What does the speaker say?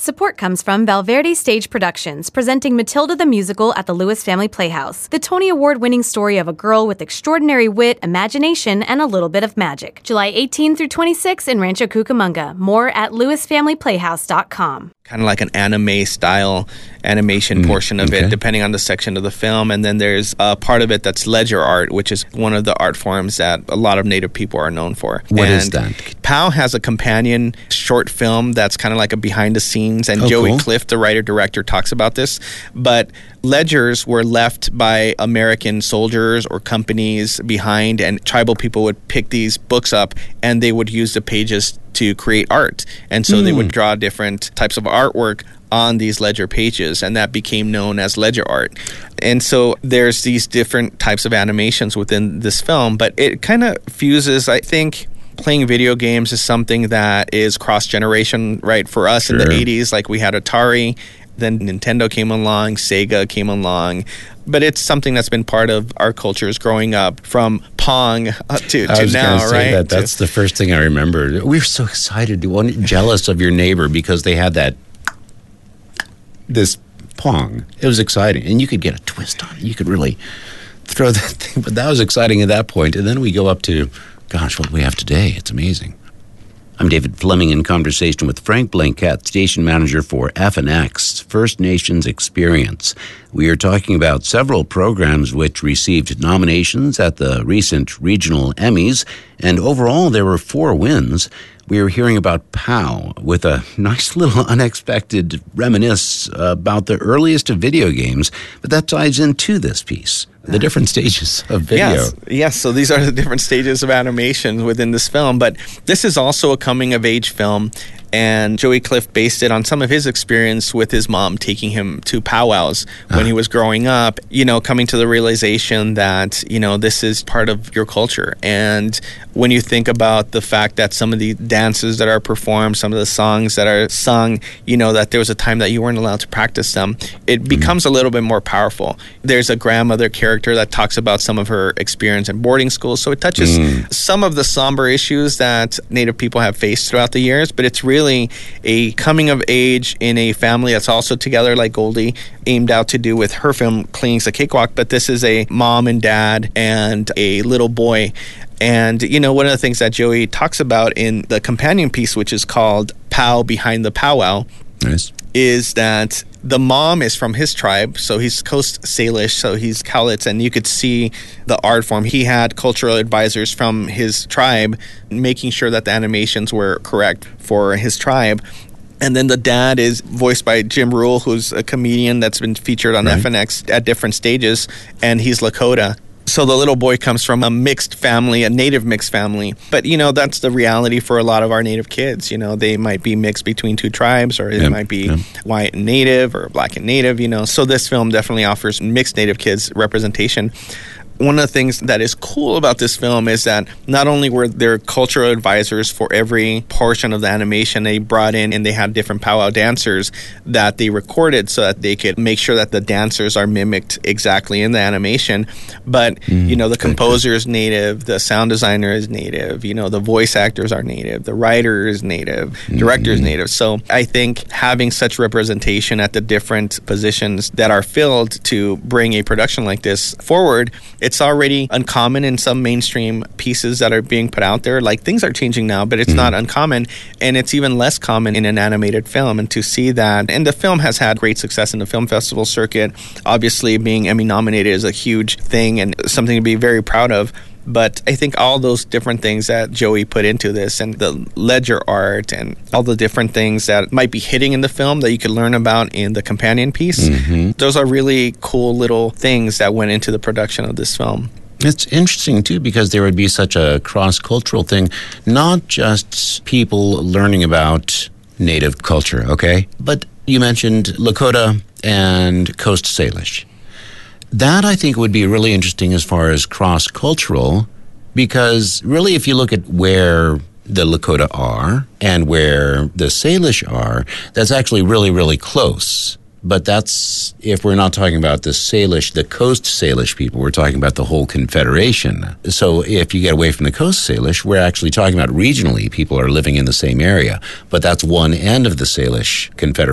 Support comes from Valverde Stage Productions, presenting Matilda the Musical at the Lewis Family Playhouse. The Tony Award-winning story of a girl with extraordinary wit, imagination, and a little bit of magic. July 18 through 26 in Rancho Cucamonga. More at lewisfamilyplayhouse.com. Kind of like an anime-style animation portion of it, depending on the section of the film. And then there's a part of it that's ledger art, which is one of the art forms that a lot of Native people are known for. What is that? POW has a companion short film that's kind of like a behind-the-scenes, and Joey Cliff, the writer-director, talks about this. But ledgers were left by American soldiers or companies behind, and tribal people would pick these books up, and they would use the pages to create art. And so they would draw different types of artwork on these ledger pages, and that became known as ledger art. And so there's these different types of animations within this film, but it kind of fuses, I think, playing video games is something that is cross-generation, right? For us in the 80s, like we had Atari, then Nintendo came along, Sega came along, but it's something that's been part of our cultures growing up from Pong to now, right? That's the first thing I remember. We were so excited, jealous of your neighbor because they had this Pong. It was exciting, and you could get a twist on it. You could really throw that thing, but that was exciting at that point. And then we go up to, gosh, what we have today. It's amazing. I'm David Fleming in conversation with Frank Blanquette, station manager for FNX, First Nations Experience. We are talking about several programs which received nominations at the recent regional Emmys, and overall there were 4 wins. We are hearing about POW with a nice little unexpected reminisce about the earliest of video games, but that ties into this piece. The different stages of video. Yes, so these are the different stages of animation within this film, but this is also a coming-of-age film, and Joey Cliff based it on some of his experience with his mom taking him to powwows when he was growing up, coming to the realization that, this is part of your culture. And when you think about the fact that some of the dances that are performed, some of the songs that are sung, that there was a time that you weren't allowed to practice them, it becomes a little bit more powerful. There's a grandmother character that talks about some of her experience in boarding school, so it touches some of the somber issues that Native people have faced throughout the years, but it's really a coming of age in a family that's also together, like Goldie aimed out to do with her film Clinging's a Cakewalk, but this is a mom and dad and a little boy. And, one of the things that Joey talks about in the companion piece, which is called POW Behind the Powwow, is that the mom is from his tribe, so he's Coast Salish, so he's Cowlitz, and you could see the art form. He had cultural advisors from his tribe making sure that the animations were correct for his tribe. And then the dad is voiced by Jim Rule, who's a comedian that's been featured on FNX at different stages, and he's Lakota. So the little boy comes from a mixed family, a Native mixed family. But, that's the reality for a lot of our Native kids. They might be mixed between 2 tribes, or it might be white and Native or black and Native, So this film definitely offers mixed Native kids representation. One of the things that is cool about this film is that not only were there cultural advisors for every portion of the animation they brought in, and they had different powwow dancers that they recorded so that they could make sure that the dancers are mimicked exactly in the animation. But, the composer is Native, the sound designer is Native, the voice actors are Native, the writer is Native, director is Native. So I think having such representation at the different positions that are filled to bring a production like this forward, it's already uncommon in some mainstream pieces that are being put out there. Like, things are changing now, but it's not uncommon, and it's even less common in an animated film. And to see that, and the film has had great success in the film festival circuit. Obviously, being Emmy nominated is a huge thing and something to be very proud of. But I think all those different things that Joey put into this, and the ledger art and all the different things that might be hitting in the film that you could learn about in the companion piece, those are really cool little things that went into the production of this film. It's interesting, too, because there would be such a cross-cultural thing, not just people learning about Native culture, but you mentioned Lakota and Coast Salish. That, I think, would be really interesting as far as cross-cultural, because really if you look at where the Lakota are and where the Salish are, that's actually really, really close. But that's, if we're not talking about the Salish, the Coast Salish people, we're talking about the whole confederation. So if you get away from the Coast Salish, we're actually talking about regionally, people are living in the same area. But that's one end of the Salish confederation.